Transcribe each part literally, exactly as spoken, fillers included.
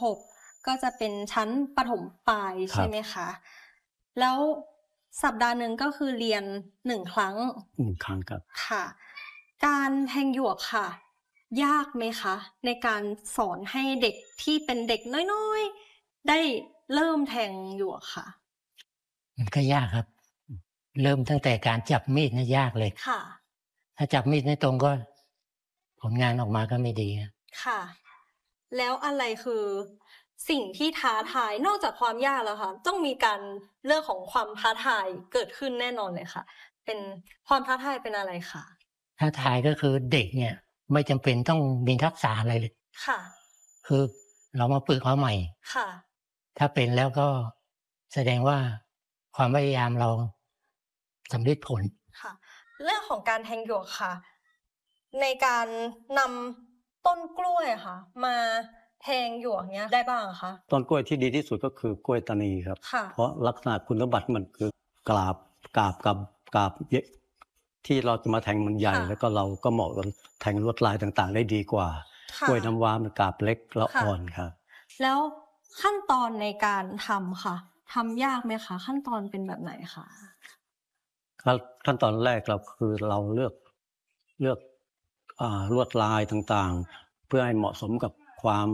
หกก็จะเป็นชั้นประถมปลายใช่ไหมคะแล้วสัปดาห์หนึ่งก็คือเรียนหนึ่งครั้งหนึ่งครั้งครับค่ะการแทงหยวกค่ะยากไหมคะในการสอนให้เด็กที่เป็นเด็กน้อยๆได้เริ่มแทงหยวกค่ะมันก็ยากครับเริ่มตั้งแต่การจับมีดนี่ยากเลยค่ะถ้าจับมีดไม่ตรงก็ผลงานออกมาก็ไม่ดีค่ะแล้วอะไรคือสิ่งที่ท้าทายนอกจากความยากแล้วค่ะต้องมีการเรื่องของความท้าทายเกิดขึ้นแน่นอนเลยค่ะเป็นความท้าทายเป็นอะไรคะท้าทายก็คือเด็กเนี่ยไม่จำเป็นต้องมีทักษะอะไรเลยค่ะคือเรามาฝึกเขาใหม่ค่ะถ้าเป็นแล้วก็แสดงว่าความพยายามเราสำเร็จผลค่ะเรื่องของการแทงหยวกค่ะในการนำต้นกล้วยค่ะมาแทงหยวกเนี้ยได้บ้างคะต้นกล้วยที่ดีที่สุดก็คือกล้วยตานีครับเพราะลักษณะคุณสมบัติมันคือกราบกราบกับกราบที่เราจะมาแทงมันใหญ่แล้วก็เราก็เหมาะกับแทงลวดลายต่างๆได้ดีกว่ากล้วยน้ำว้ามันกราบเล็กและอ่อนครับแล้วขั้นตอนในการทำค่ะทำยากไหมคะขั้นตอนเป็นแบบไหนคะขั้นตอนแรกเราคือเราเลือกเลือกลวดลายต่างๆเพื่อให้เหมาะสมกับความ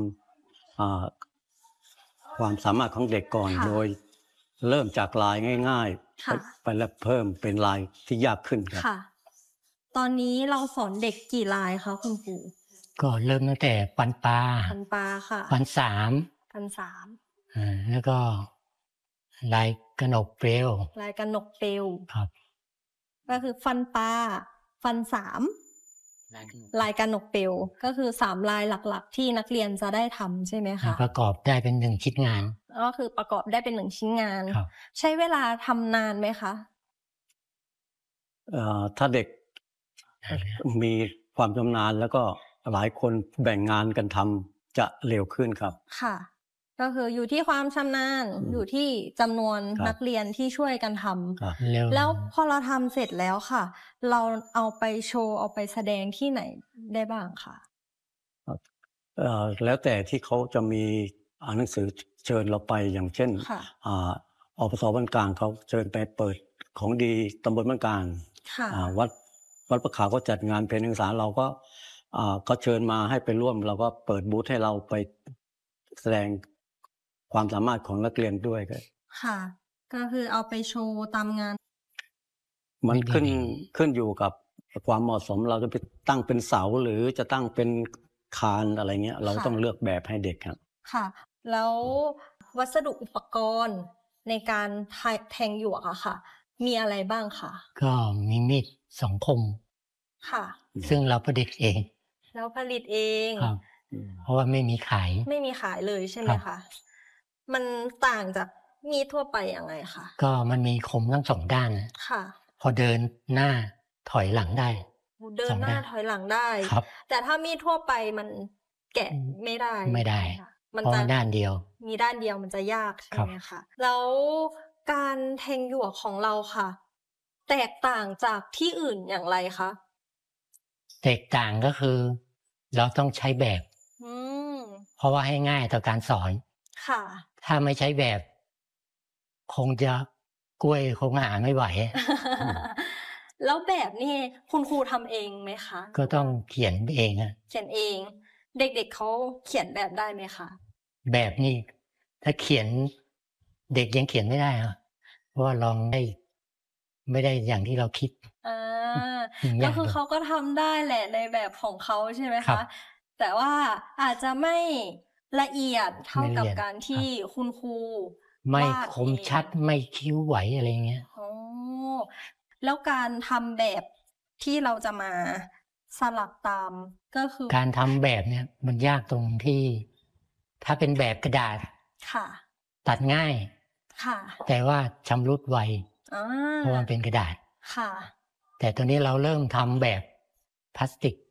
ความสามารถของเด็กก่อนโดยเริ่มจากลายง่ายๆไปแล้วเพิ่มเป็นลายที่ยากขึ้นครับตอนนี้เราสอนเด็กกี่ลายคะคุณครูก็เริ่มตั้งแต่ปันปลาปันปลาค่ะปันสามปันสามอ่าแล้วก็ลายกระหนกเปลวลายกระหนกเปลวครับก็คือฟันปลาฟันสามลายกระหนกเปลวก็คือสามลายหลักๆที่นักเรียนจะได้ทำใช่ไหมคะประกอบได้เป็นหนึ่งชิ้นงานก็คือประกอบได้เป็นหนึ่งชิ้นงานใช้เวลาทำนานไหมคะเอ่อถ้าเด็กมีความชำนาญแล้วก็หลายคนแบ่งงานกันทำจะเร็วขึ้นครับค่ะก็คืออยู่ที่ความชำนาญอยู่ที่จำนวนนักเรียนที่ช่วยกันทำแล้วพอเราทำเสร็จแล้วค่ะเราเอาไปโชว์เอาไปแสดงที่ไหนได้บ้างคะเอ่อแล้วแต่ที่เขาจะมีอ่านหนังสือเชิญเราไปอย่างเช่นอ่าอปส.บ้านกลางเขาเชิญไปเปิดของดีตำบลบ้านกลางวัดวัดประขาวก็จัดงานเพลงศึกษาเราก็อ่าก็เชิญมาให้ไปร่วมเราก็เปิดบูธให้เราไปแสดงความสามารถของนักเรียนด้วยก็ค่ะก็คือเอาไปโชว์ตามงานมันขึ้นขึ้นอยู่กับความเหมาะสมเราจะไปตั้งเป็นเสาหรือจะตั้งเป็นคานอะไรเงี้ยเราต้องเลือกแบบให้เด็กครับค่ะแล้ววัสดุอุปกรณ์ในการแทงหยวกอะค่ะมีอะไรบ้างคะก็มีมีดสองคมค่ะซึ่งเราผลิตเองแล้วผลิตเองครับเพราะว่าไม่มีขายไม่มีขายเลยใช่ไหมคะมันต่างจากมีดทั่วไปยังไงคะก็มันมีคมทั้งสองด้านค่ะพอเดินหน้าถอยหลังได้เดินหน้าถอยหลังได้แต่ถ้ามีดทั่วไปมันแกะไม่ได้ไม่ได้มันจะด้านเดียวมีด้านเดียวมันจะยากใช่ไหมคะแล้วการแทงหยวกของเราค่ะแตกต่างจากที่อื่นอย่างไรคะแตกต่างก็คือเราต้องใช้แบบเพราะว่าให้ง่ายต่อการสอนค่ะถ้าไม่ใช้แบบคงจะกล้วยคงหาไม่ไหวแล้วแบบนี่คุณครูทำเองไหมคะก็ต้องเขียนเองอะเขียนเองเด็กๆ เ, เขาเขียนแบบได้ไหมคะแบบนี้ถ้าเขียนเด็กยังเขียนไม่ได้อะเพราะว่าลองได้ไม่ได้อย่างที่เราคิดอ่าก็คือเขาก็ทำได้แหละในแบบของเขาใช่ไหมคะแต่ว่าอาจจะไม่ละเอียดเท่ากับการที่คุณครูไม่คมชัดไม่คิ้วไหวอะไรเงี้ยโอ้แล้วการทำแบบที่เราจะมาสลักตามก็คือการทำแบบเนี่ยมันยากตรงที่ถ้าเป็นแบบกระดาษค่ะตัดง่ายค่ะแต่ว่าชำรุดไวเพราะมันเป็นกระดาษค่ะแต่ตัวนี้เราเริ่มทำแบบพลาสติก